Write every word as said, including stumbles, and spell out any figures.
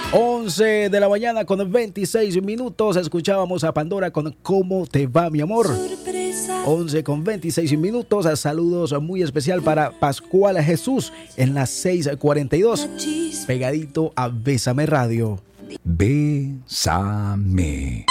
once de la mañana con veintiséis minutos. Escuchábamos a Pandora con ¿Cómo te va, mi amor? once con veintiséis minutos. Saludos muy especial para Pascual Jesús en las seis cuarenta y dos. Pegadito a Bésame Radio. Bésame.